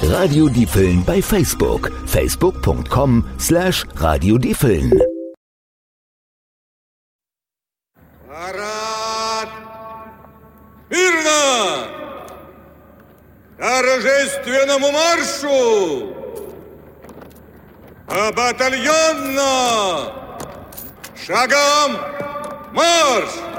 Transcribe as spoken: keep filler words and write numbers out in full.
Radio Diepeln bei Facebook. facebook punkt com slash Radio Diepeln. Парад! Мирно! Торжественному маршу! А батальонно! Шагом марш!